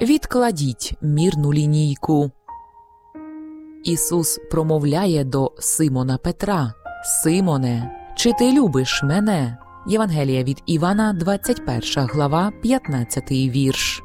Відкладіть мірну лінійку. Ісус промовляє до Симона Петра: «Симоне, чи ти любиш мене?» Євангелія від Івана, 21 глава, 15 вірш.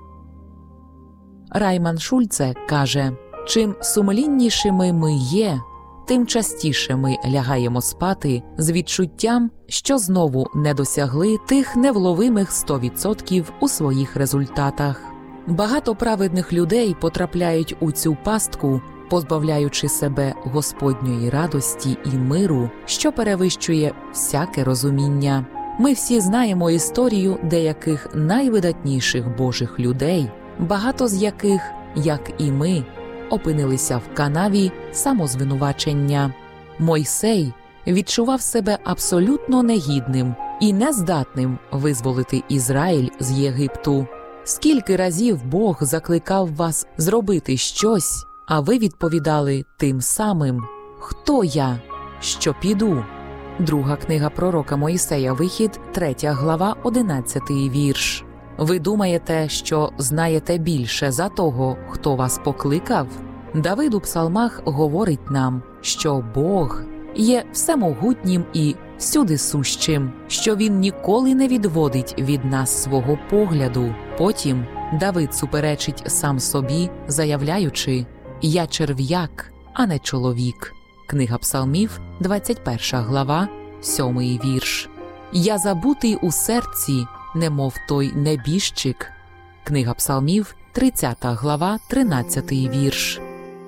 Райман Шульце каже: «Чим сумліннішими ми є, тим частіше ми лягаємо спати з відчуттям, що знову не досягли тих невловимих 100% у своїх результатах». Багато праведних людей потрапляють у цю пастку, позбавляючи себе Господньої радості і миру, що перевищує всяке розуміння. Ми всі знаємо історію деяких найвидатніших Божих людей, багато з яких, як і ми, опинилися в канаві самозвинувачення. Мойсей відчував себе абсолютно негідним і нездатним визволити Ізраїль з Єгипту. Скільки разів Бог закликав вас зробити щось, а ви відповідали тим самим: «Хто я, що піду?» Друга книга пророка Мойсея, Вихід, 3 глава, 11 вірш. Ви думаєте, що знаєте більше за того, хто вас покликав? Давид у псалмах говорить нам, що Бог є всемогутнім і всюдисущим, що Він ніколи не відводить від нас свого погляду. Потім Давид суперечить сам собі, заявляючи: «Я черв'як, а не чоловік». Книга псалмів, 21 глава, 7 вірш. «Я забутий у серці, немов той небіжчик». Книга псалмів, 30 глава, 13 вірш.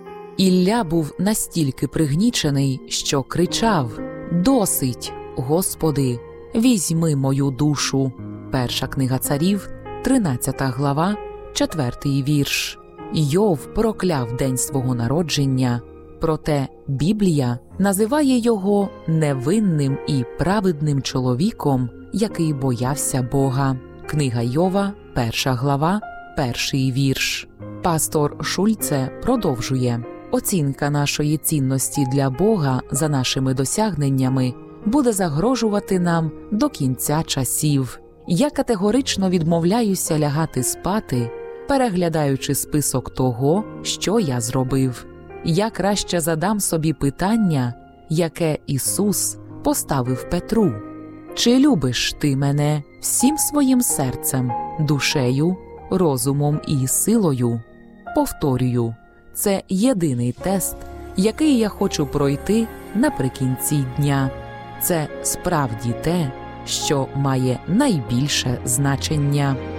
Ілля був настільки пригнічений, що кричав: «Досить, Господи, візьми мою душу». Перша книга царів, 13 глава, 4 вірш. Йов прокляв день свого народження, проте Біблія називає його невинним і праведним чоловіком, який боявся Бога. Книга Йова, 1 глава, 1 вірш. Пастор Шульце продовжує: «Оцінка нашої цінності для Бога за нашими досягненнями буде загрожувати нам до кінця часів. Я категорично відмовляюся лягати спати, переглядаючи список того, що я зробив. Я краще задам собі питання, яке Ісус поставив Петру: «Чи любиш ти мене всім своїм серцем, душею, розумом і силою?» Повторюю, це єдиний тест, який я хочу пройти наприкінці дня. Це справді те, що має найбільше значення.